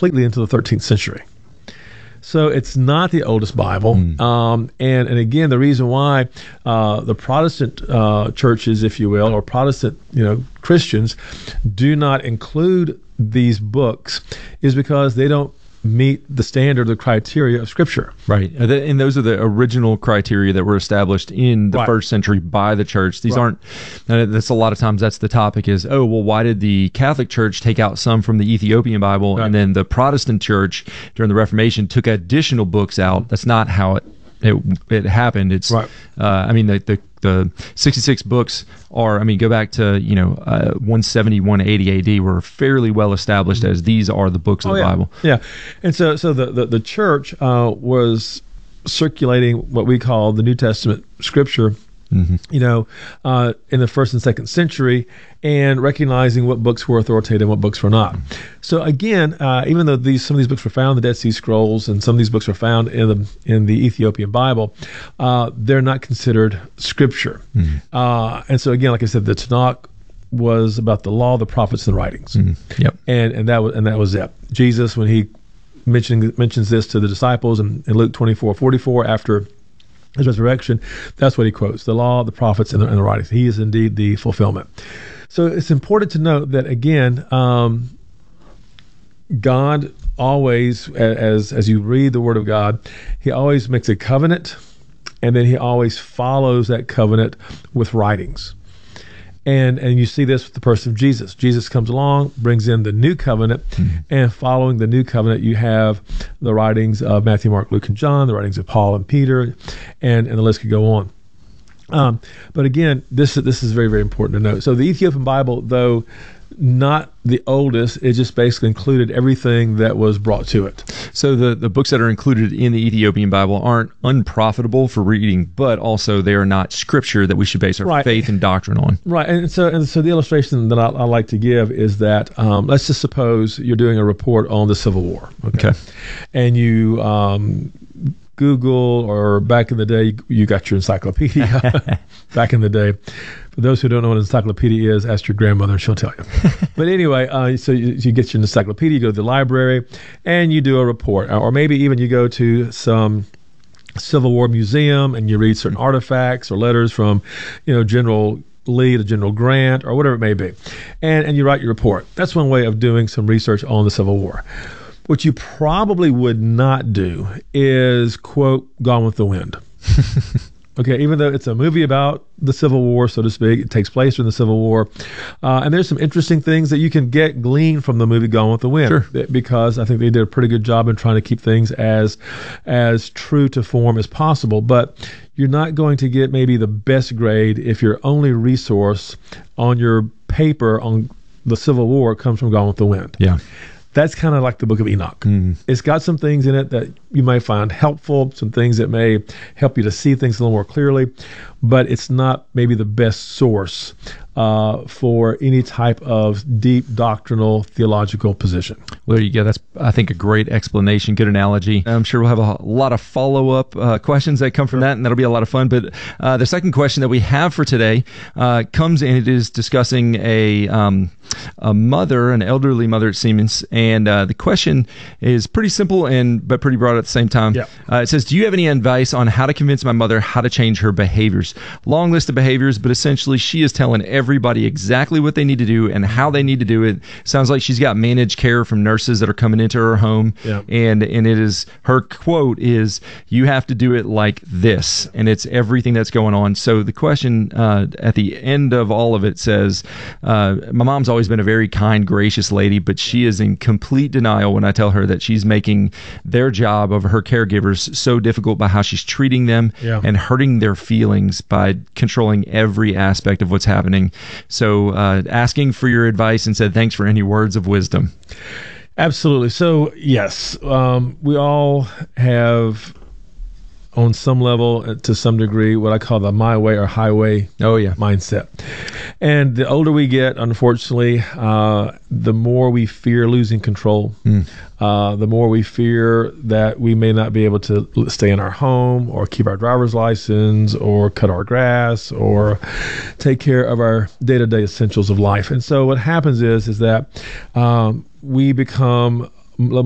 completely into the 13th century. So it's not the oldest Bible. And again, the reason why the Protestant churches, if you will, or Protestant Christians do not include these books is because they don't meet the standard, the criteria of Scripture. Right. And those are the original criteria that were established in the first century by the church. These aren't, that's a lot of times that's the topic is, why did the Catholic Church take out some from the Ethiopian Bible and then the Protestant Church during the Reformation took additional books out? That's not how it happened. It's, the 66 books are, go back to, 170, 180 AD were fairly well established as these are the books of the Bible. Yeah. And so the church was circulating what we call the New Testament scripture, in the first and second century, and recognizing what books were authoritative and what books were not. So again, even though some of these books were found in the Dead Sea Scrolls, and some of these books were found in the Ethiopian Bible, they're not considered scripture. And so again, like I said, the Tanakh was about the law, the prophets, and the writings. Yep. And that was it. Jesus, when he mentions this to the disciples in Luke 24:44 after his resurrection, that's what he quotes: the law, the prophets, and the writings. He is indeed the fulfillment. So it's important to note that, again, God always, as you read the Word of God, he always makes a covenant, and then he always follows that covenant with writings. And you see this with the person of Jesus. Jesus comes along, brings in the new covenant, and following the new covenant, you have the writings of Matthew, Mark, Luke, and John, the writings of Paul and Peter, and the list could go on. But again, this is very, very important to note. So the Ethiopian Bible, though not the oldest, it just basically included everything that was brought to it. So the books that are included in the Ethiopian Bible aren't unprofitable for reading, but also they are not scripture that we should base our faith and doctrine on. Right. And so the illustration that I like to give is that let's just suppose you're doing a report on the Civil War. Okay. And you Google, or back in the day, you got your encyclopedia. Back in the day. For those who don't know what an encyclopedia is, ask your grandmother and she'll tell you. But anyway, so you get your encyclopedia, you go to the library, and you do a report. Or maybe even you go to some Civil War museum and you read certain artifacts or letters from, General Lee to General Grant or whatever it may be. And you write your report. That's one way of doing some research on the Civil War. What you probably would not do is quote Gone with the Wind. Okay, even though it's a movie about the Civil War, so to speak, it takes place during the Civil War. And there's some interesting things that you can glean from the movie Gone with the Wind. Sure. Because I think they did a pretty good job in trying to keep things as true to form as possible. But you're not going to get maybe the best grade if your only resource on your paper on the Civil War comes from Gone with the Wind. Yeah. That's kind of like the Book of Enoch. It's got some things in it that you might find helpful, some things that may help you to see things a little more clearly, but it's not maybe the best source for any type of deep doctrinal theological position. Well, there you go. That's, I think, a great explanation, good analogy. I'm sure we'll have a lot of follow-up questions that come from that, and that'll be a lot of fun. But the second question that we have for today comes, and it is discussing a mother, an elderly mother, it seems, and the question is pretty simple but pretty broad at the same time. Yeah. It says, do you have any advice on how to convince my mother how to change her behaviors? Long list of behaviors, but essentially she is telling everybody exactly what they need to do and how they need to do it. Sounds like she's got managed care from nurses that are coming into her home. Yeah. And it is, her quote is, you have to do it like this. And it's everything that's going on. So the question at the end of all of it says, my mom's always been a very kind, gracious lady, but she is in complete denial when I tell her that she's making their job of her caregivers so difficult by how she's treating them and hurting their feelings by controlling every aspect of what's happening. So asking for your advice and said, thanks for any words of wisdom. Absolutely. So, yes, we all have, on some level, to some degree, what I call the my way or highway mindset. And the older we get, unfortunately, the more we fear losing control, the more we fear that we may not be able to stay in our home or keep our driver's license or cut our grass or take care of our day-to-day essentials of life. And so what happens is that we become